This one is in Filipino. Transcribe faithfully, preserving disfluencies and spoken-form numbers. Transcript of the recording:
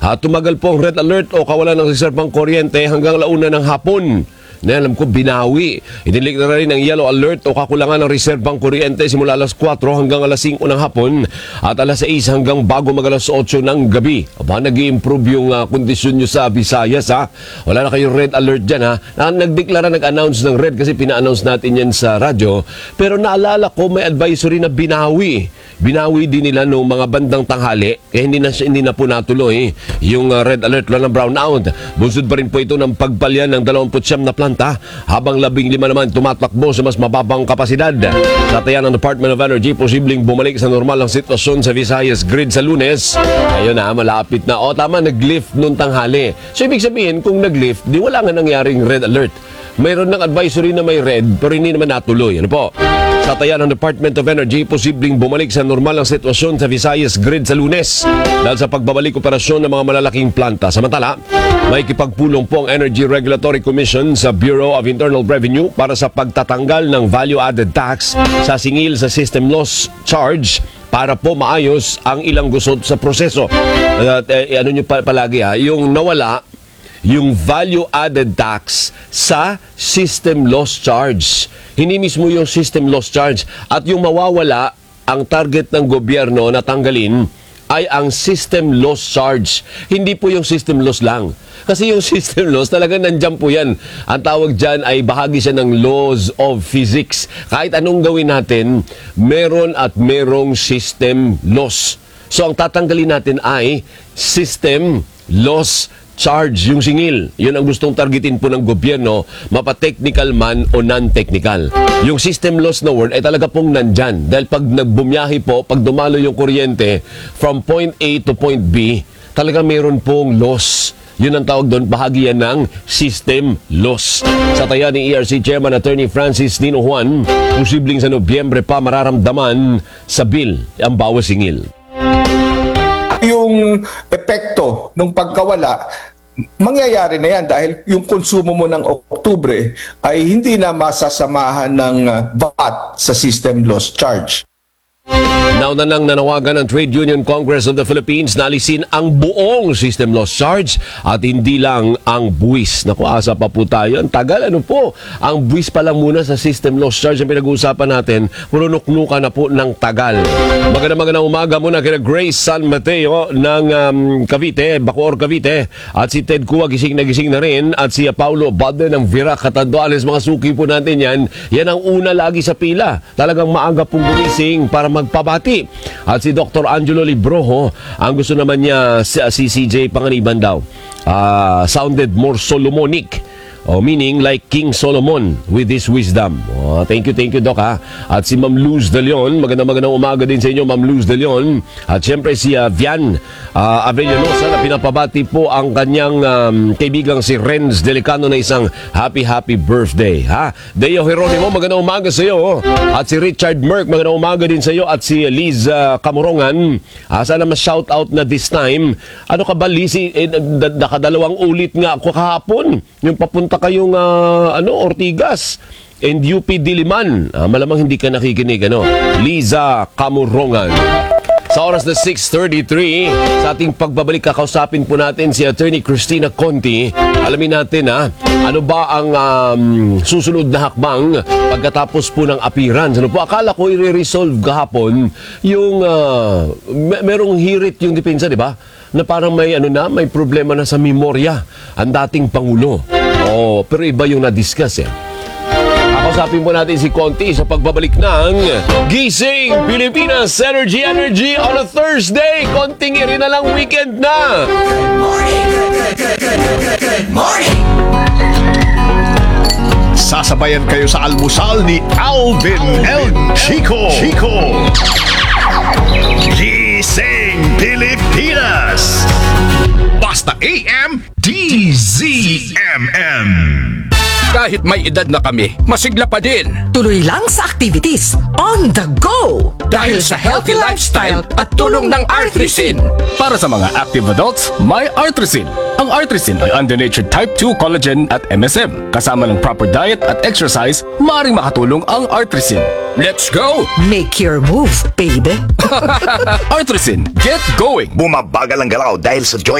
Uh, tumagal po ang red alert o kawalan ng reserbang kuryente hanggang launa ng hapon. Na alam ko, binawi. Inilig na rin ang yellow alert o kakulangan ng reserbang kuryente simula alas kwatro hanggang alas singko ng hapon at alas sais hanggang bago mag alas otso ng gabi. Aba, nag-i-improve yung uh, kondisyon nyo sa Visayas, ha? Wala na kayong red alert dyan, ha? Na, nagdeklara, nag-announce ng red kasi pina-announce natin yan sa radyo. Pero naalala ko, may advisory na binawi. Binawi din nila noong mga bandang tanghali. Kaya hindi na, hindi na po natuloy yung uh, red alert lang ng brownout. Bunsod pa rin po ito ng pagpalyan ng dalawampu't siyam na planta habang labing lima naman tumatakbo sa mas mababang kapasidad. Sa taya ng Department of Energy, posibleng bumalik sa normal ang sitwasyon sa Visayas grid sa Lunes. Ayun na, malapit na. O tama, nag-lift noong tanghali. So ibig sabihin, kung nag-lift, di wala nga nangyaring red alert. Mayroon ng advisory na may red pero hindi naman natuloy. Ano po? Sa taya ng Department of Energy, posibleng bumalik sa normal ang sitwasyon sa Visayas grid sa Lunes dahil sa pagbabalik operasyon ng mga malalaking planta. Samantala, may kipagpulong po ang Energy Regulatory Commission sa Bureau of Internal Revenue para sa pagtatanggal ng value-added tax sa singil sa system loss charge para po maayos ang ilang gusot sa proseso. Uh, eh, ano nyo pa, palagi ha, yung nawala yung value-added tax sa system loss charge. Hindi mismo yung system loss charge. At yung mawawala, ang target ng gobyerno na tanggalin ay ang system loss charge. Hindi po yung system loss lang. Kasi yung system loss, talagang nandyan po yan. Ang tawag dyan ay bahagi siya ng laws of physics. Kahit anong gawin natin, meron at merong system loss. So ang tatanggalin natin ay system loss charge, yung singil. Yun ang gustong targetin po ng gobyerno, mapa-technical man o non-technical. Yung system loss na word ay talaga pong nandyan. Dahil pag nagbumiyahe po, pag dumalo yung kuryente from point A to point B, talaga mayroon pong loss. Yun ang tawag doon, bahagi yan ng system loss. Sa taya ni E R C Chairman Attorney Francis Nino Juan, posibleng sa Nobyembre pa mararamdaman sa bill ang bawas singil. Yung epekto ng pagkawala, mangyayari na yan dahil yung konsumo mo ng Oktubre ay hindi na masasamahan ng V A T sa system loss charge. Nauna nang nanawagan ng Trade Union Congress of the Philippines na alisin ang buong system loss charge at hindi lang ang buwis. Naku, asa pa po tayo. Ang tagal, ano po? Ang buwis pa lang muna sa system loss charge ang pinag-uusapan natin. Purunok-nuka na po ng tagal. Magandang magandang umaga muna kina Grace San Mateo ng um, Cavite, Bacoor, Cavite. At si Ted Kua, gising na gising na rin. At si Paulo Bade ng Virac, Catanduanes. Mga suki po natin yan. Yan ang una lagi sa pila. Talagang maaga pong gumising para magpabati. At si Doctor Angelo Libroho, ang gusto naman niya si C J Panganiban daw, uh, sounded more Solomonic. Oh, meaning like King Solomon with his wisdom. Oh, thank you, thank you, Doc, ha. At si Ma'am Luz De Leon, magandang magandang umaga din sa inyo, Ma'am Luz De Leon. At siyempre si uh, Vian uh, Avellanosa na pinapabati po ang kanyang um, kaibigang si Renz Delicano na isang happy, happy birthday, ha. Deo Jeronimo, magandang umaga sa iyo. At si Richard Merck, magandang umaga din sa iyo. At si Liz uh, Kamurongan, uh, sana ma-shout out na this time. Ano ka ba, Liz? Eh, nakadalawang ulit nga ako kahapon. Yung papunta kayong uh, ano, Ortigas and U P Diliman. Ah, malamang hindi ka nakikinig, ano? Liza Kamurongan. Sa oras na six thirty-three, sa ating pagbabalik, kakausapin po natin si Attorney Cristina Conti. Alamin natin, ha, ano ba ang um, susunod na hakbang pagkatapos po ng appearance. Ano po, akala ko i-resolve kahapon yung uh, mer- merong hirit yung depensa, di ba? Na parang may ano na, may problema na sa memorya ang dating Pangulo. Oh, pero iba yung na-discuss, eh. Kausapin po natin si Conti sa pagbabalik ng Gising Pilipinas Energy Energy on a Thursday. Konting iri na lang, weekend na. Good morning, good, good, good, good, good, good morning. Sasabayan kayo sa almusal ni Alvin El Chico. Chico. Gising Pilipinas. Basta A M D Z M M. Kahit may edad na kami, masigla pa din. Tuloy lang sa activities on the go! Dahil sa healthy lifestyle at tulong ng Artrisin. Para sa mga active adults, may Artrisin. Ang Artrisin ay under-natured type two collagen at M S M. Kasama ng proper diet at exercise, maaaring makatulong ang Artrisin. Let's go! Make your move, baby! Artrisin, get going! Bumabagal ang galaw dahil sa joint